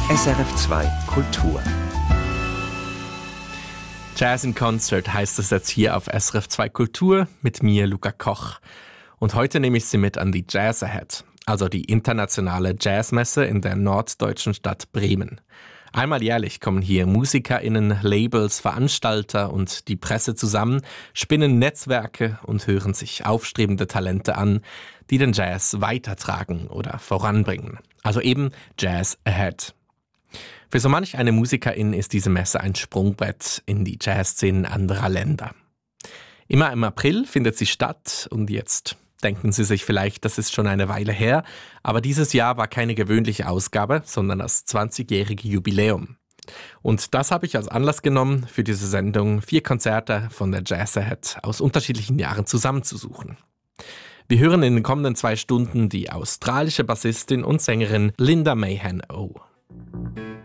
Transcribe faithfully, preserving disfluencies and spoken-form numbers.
S R F zwei Kultur. Jazz in Concert heißt es jetzt hier auf S R F zwei Kultur mit mir, Luca Koch. Und heute nehme ich Sie mit an die Jazz Ahead, also die internationale Jazzmesse in der norddeutschen Stadt Bremen. Einmal jährlich kommen hier MusikerInnen, Labels, Veranstalter und die Presse zusammen, spinnen Netzwerke und hören sich aufstrebende Talente an, die den Jazz weitertragen oder voranbringen. Also eben Jazz Ahead. Für so manch eine Musikerin ist diese Messe ein Sprungbrett in die Jazzszenen anderer Länder. Immer im April findet sie statt und jetzt denken Sie sich vielleicht, das ist schon eine Weile her, aber dieses Jahr war keine gewöhnliche Ausgabe, sondern das zwanzigjährige Jubiläum. Und das habe ich als Anlass genommen, für diese Sendung vier Konzerte von der Jazz Ahead aus unterschiedlichen Jahren zusammenzusuchen. Wir hören in den kommenden zwei Stunden die australische Bassistin und Sängerin Linda Mahan-O.